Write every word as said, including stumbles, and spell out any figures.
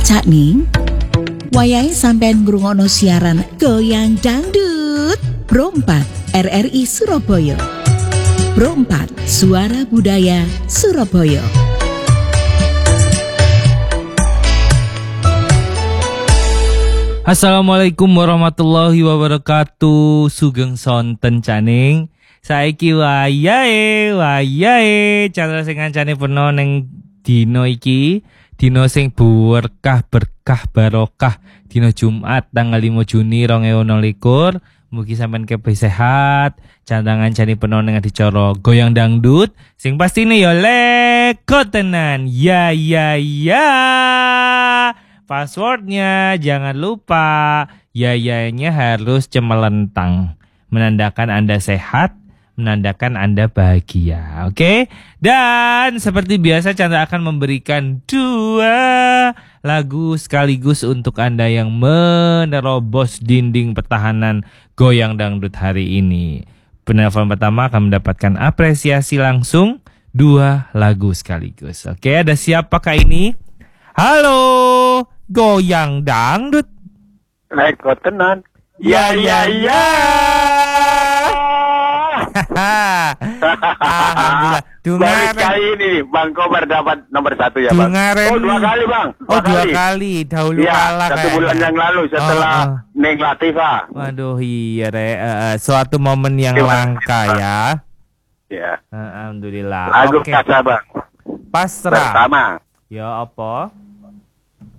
Cak Ning, wayahe sampean ngrungokno siaran Goyang Dangdut Pro empat R R I Surabaya. Pro empat Suara Budaya Surabaya. Assalamualaikum warahmatullahi wabarakatuh. Sugeng sonten Caning. Saiki wayahe, wayahe cara sing ngancane peno ning dina iki, dina sing berkah berkah barokah, dina Jumat tanggal lima Juni dua ribu dua puluh dua. Mugi sampean kabeh sehat, candangan ngancani peno ning adicara Goyang Dangdut sing pastine ya lego tenan. Ya ya ya. Passwordnya jangan lupa, ya-ya-nya harus cemelentang, menandakan Anda sehat, menandakan Anda bahagia, oke? Okay? Dan seperti biasa Chandra akan memberikan dua lagu sekaligus untuk Anda yang menerobos dinding pertahanan Goyang Dangdut hari ini. Penelpon pertama akan mendapatkan apresiasi langsung dua lagu sekaligus. Oke, okay? Ada siapakah ini? Halo, Goyang Dangdut. Leko tenan. Ya ya ya. Alhamdulillah. Baru kali ini Bang Kobar dapat nomor satu ya Bang. Dungaren. Oh dua kali Bang. Dua oh dua kali. kali. Dahulu ya, kalah satu kayaknya. bulan yang lalu setelah oh, oh. Neng Latifah. Waduh iya re. Uh, suatu momen yang Terima langka kasih, ya. Ya. Alhamdulillah. Lagu okay. Pasrah Bang. Pasrah. Pertama. Ya apa?